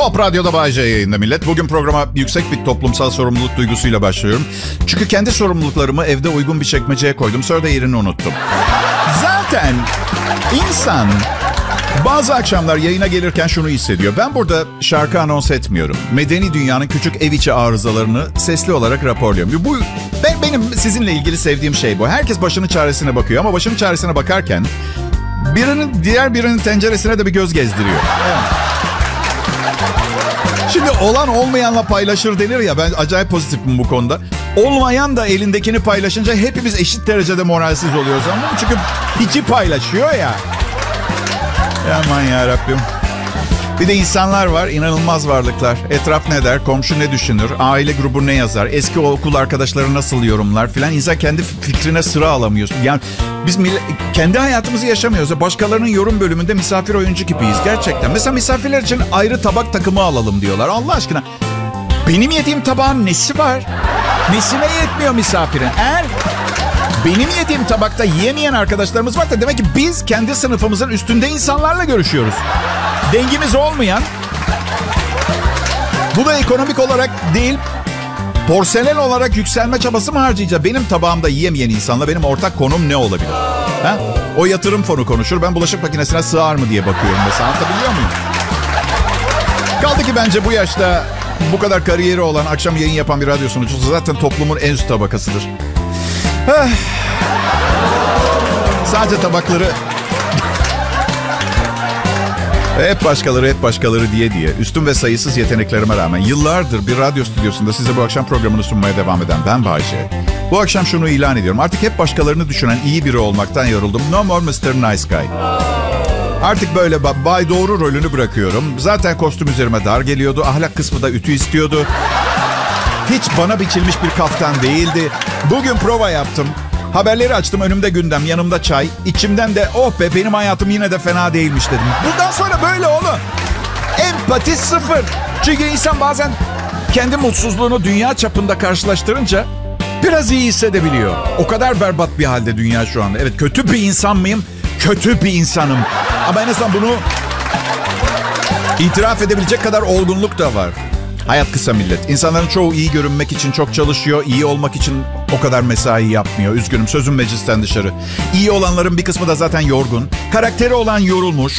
Pop Radyo'da Bay J yayında millet. Bugün programa yüksek bir toplumsal sorumluluk duygusuyla başlıyorum. Çünkü kendi sorumluluklarımı evde uygun bir çekmeceye koydum. Sonra da yerini unuttum. Zaten insan bazı akşamlar yayına gelirken şunu hissediyor. Ben burada şarkı anons etmiyorum. Medeni dünyanın küçük ev içi arızalarını sesli olarak raporluyorum. Bu benim sizinle ilgili sevdiğim şey bu. Herkes başının çaresine bakıyor ama başının çaresine bakarken diğer birinin tenceresine de bir göz gezdiriyor. Evet. Şimdi olan olmayanla paylaşır denir ya, ben acayip pozitifim bu konuda. Olmayan da elindekini paylaşınca hepimiz eşit derecede moralsiz oluyoruz. Ama çünkü hiçi paylaşıyor ya. Aman yarabbim. Bir de insanlar var, inanılmaz varlıklar. Etraf ne der, komşu ne düşünür, aile grubu ne yazar, eski okul arkadaşları nasıl yorumlar filan. İnsan kendi fikrine sıra alamıyor. Yani biz kendi hayatımızı yaşamıyoruz. Başkalarının yorum bölümünde misafir oyuncu gibiyiz gerçekten. Mesela misafirler için ayrı tabak takımı alalım diyorlar. Allah aşkına. Benim yediğim tabağın nesi var? Nesine yetmiyor misafirin? Eğer benim yediğim tabakta yiyemeyen arkadaşlarımız var da demek ki biz kendi sınıfımızın üstünde insanlarla görüşüyoruz. Dengimiz olmayan, bu da ekonomik olarak değil, porselen olarak yükselme çabası mı harcayacağız? Benim tabağımda yiyemeyen insanla benim ortak konum ne olabilir? Ha? O yatırım fonu konuşur, ben bulaşık makinesine sığar mı diye bakıyorum mesela, anlatabiliyor muyum? Kaldı ki bence bu yaşta bu kadar kariyeri olan, akşam yayın yapan bir radyo sunucusu zaten toplumun en üst tabakasıdır. Sadece tabakları hep başkaları diye üstün ve sayısız yeteneklerime rağmen yıllardır bir radyo stüdyosunda size bu akşam programını sunmaya devam eden ben Bay J. Bu akşam şunu ilan ediyorum. Artık hep başkalarını düşünen iyi biri olmaktan yoruldum. No more Mr. Nice Guy. Artık böyle Bay Doğru rolünü bırakıyorum. Zaten kostüm üzerime dar geliyordu. Ahlak kısmı da ütü istiyordu. Hiç bana biçilmiş bir kaftan değildi. Bugün prova yaptım. Haberleri açtım, önümde gündem, yanımda çay. İçimden de oh be, benim hayatım yine de fena değilmiş dedim. Bundan sonra böyle oğlum. Empati sıfır. Çünkü insan bazen kendi mutsuzluğunu dünya çapında karşılaştırınca biraz iyi hissedebiliyor. O kadar berbat bir halde dünya şu anda. Evet, kötü bir insan mıyım? Kötü bir insanım. Ama en azından bunu itiraf edebilecek kadar olgunluk da var. Hayat kısa millet. İnsanların çoğu iyi görünmek için çok çalışıyor. İyi olmak için o kadar mesai yapmıyor. Üzgünüm, sözüm meclisten dışarı. İyi olanların bir kısmı da zaten yorgun. Karakteri olan yorulmuş.